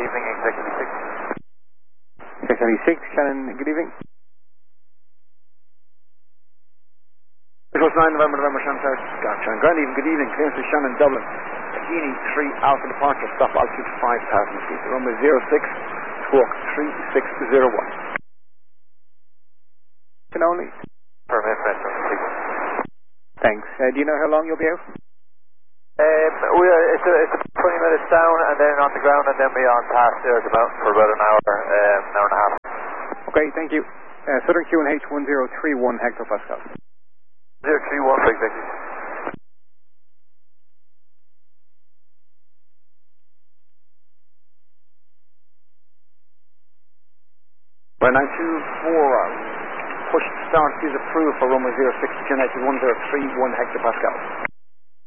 evening, Executive 6. Executive 6, Shannon, good evening. It was 9 November, Shannon South, Saskatchewan. Good evening, clearance to Shannon, Dublin. Tahini 3 Alpha departure, stop altitude 5,000 feet. Runway 06, squawk 3601. Can only. Permit, French, Thanks. Do you know how long you'll be out? It's 20 minutes down and then on the ground, and then we on past there at the mountain for about an hour and a half. Okay, thank you. Southern QNH 1031 hectopascal. 031 for executive. Right now, 2-4, push start is approved for runway 06, QNH 1031 hectopascal.